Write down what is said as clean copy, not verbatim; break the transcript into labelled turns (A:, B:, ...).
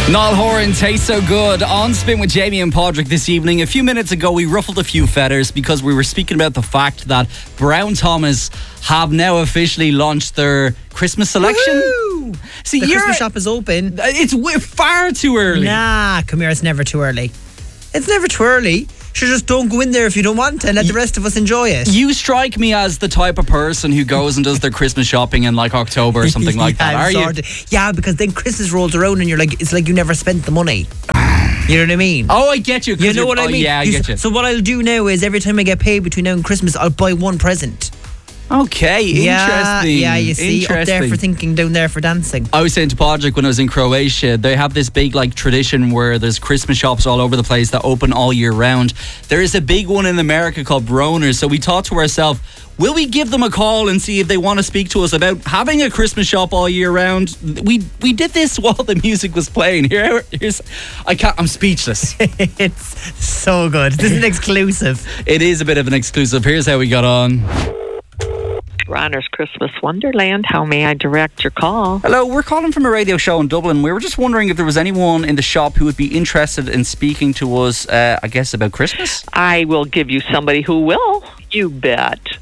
A: Niall Horan, Tastes So Good on Spin with Jamie and Padraig this evening. A few minutes ago we ruffled a few feathers because we were speaking about the fact that Brown Thomas have now officially launched their Christmas selection.
B: Woo!
A: See,
B: the Christmas shop is open.
A: It's far too early.
B: Nah, come here, it's never too early. It's never too early. Sure, just don't go in there if you don't want to and let the rest of us enjoy it.
A: You strike me as the type of person who goes and does their Christmas shopping in like October or something like that, are you?
B: Yeah, because then Christmas rolls around and you're like, it's like you never spent the money. You know what I mean?
A: Oh, I get you.
B: You know what I mean?
A: Yeah, I get you.
B: So what I'll do now is every time I get paid between now and Christmas, I'll buy one present.
A: Okay, interesting.
B: Yeah, you see, up there for thinking, down there for dancing.
A: I was saying to Padraig when I was in Croatia, they have this big like tradition where there's Christmas shops all over the place that open all year round. There is a big one in America called Bronner's, so we thought to ourselves, will we give them a call and see if they want to speak to us about having a Christmas shop all year round? We did this while the music was playing. I'm speechless.
B: It's so good. This is an exclusive.
A: It is a bit of an exclusive. Here's how we got on.
C: Bronner's Christmas Wonderland. How may I direct your call?
A: Hello, we're calling from a radio show in Dublin. We were just wondering if there was anyone in the shop who would be interested in speaking to us, I guess, about Christmas.
C: I will give you somebody who will. You bet.